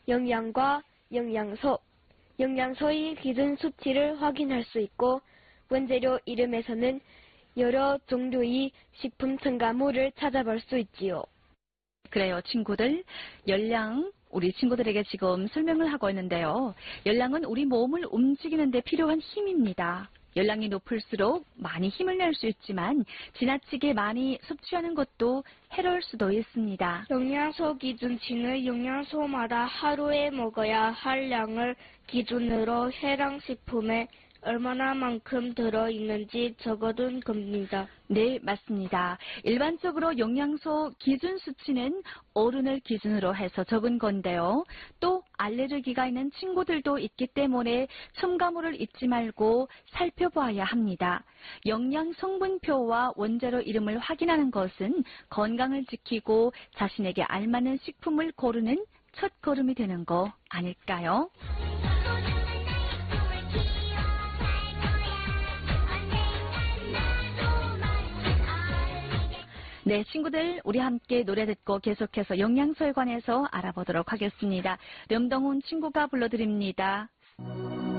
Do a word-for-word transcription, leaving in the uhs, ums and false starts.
영양과 영양소, 영양소의 기준 수치를 확인할 수 있고 원재료 이름에서는 여러 종류의 식품 첨가물을 찾아볼 수 있지요. 그래요, 친구들. 열량, 우리 친구들에게 지금 설명을 하고 있는데요. 열량은 우리 몸을 움직이는 데 필요한 힘입니다. 열량이 높을수록 많이 힘을 낼 수 있지만 지나치게 많이 섭취하는 것도 해로울 수도 있습니다. 영양소 기준치는 영양소마다 하루에 먹어야 할 양을 기준으로 해당 식품에 얼마나 만큼 들어있는지 적어둔 겁니다. 네, 맞습니다. 일반적으로 영양소 기준 수치는 어른을 기준으로 해서 적은 건데요. 또 알레르기가 있는 친구들도 있기 때문에 첨가물을 잊지 말고 살펴봐야 합니다. 영양 성분표와 원재료 이름을 확인하는 것은 건강을 지키고 자신에게 알맞는 식품을 고르는 첫 걸음이 되는 거 아닐까요? 네, 친구들, 우리 함께 노래 듣고 계속해서 영양소에 관해서 알아보도록 하겠습니다. 염동훈 친구가 불러드립니다.